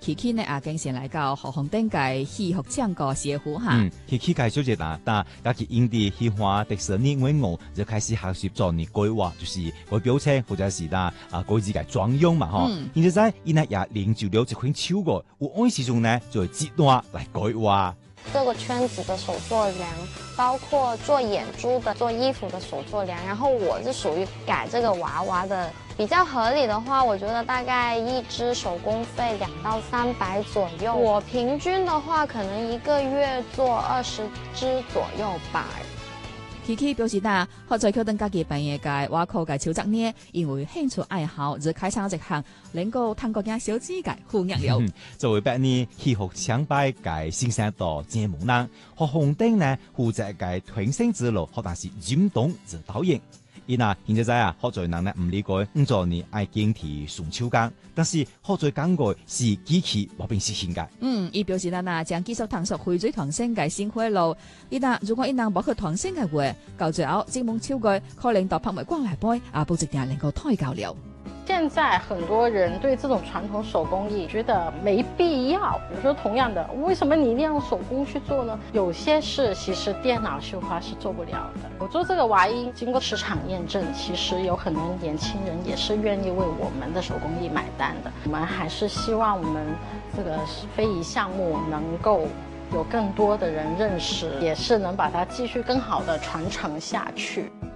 Kiki 呢啊，經常嚟到學紅燈嘅戲學唱歌師傅哈。 Kiki 介紹者但家己因地喜歡迪士尼文我就開始學習做你改畫，就是改表情或者是改自己妝容嘛哈。現在在伊呢也練就了這款超過，有按時鐘呢就節段來改畫。 這個圈子的手作量，包括做眼珠的、做衣服的手作量，然後我是屬於改這個娃娃的。比較合理的話，我覺得大概一支手工費200到300左右。我平均的話，可能一個月做20支左右吧。 Kiki 表示啦，學在佢等家己畢業嘅畫課嘅超值呢，因為興趣愛好就開創一項能夠通過嘅小資嘅副業了。 作為別呢戲學唱擺嘅新生代節目人，學紅燈呢負責嘅團星之路，或者是運動指導員。現在學在人呢唔理解唔做你愛堅持順手工，但是學在講嘅是機器或並是性格。 伊表示啦，將繼續探索匯聚團星嘅新回路。如果人冇去團星嘅話，到最後節目超過可能到拍賣關係杯不一定能夠推較了。 現在很多人對這種傳統手工藝覺得沒必要，比如說同樣的，為什麼你一定要手工去做呢？有些事其實電腦繡花是做不了的。我做這個娃衣經過市場驗證，其實有很多年輕人也是願意為我們的手工藝買單的。我們還是希望我們這個非遺項目能夠有更多的人認識，也是能把它繼續更好的傳承下去。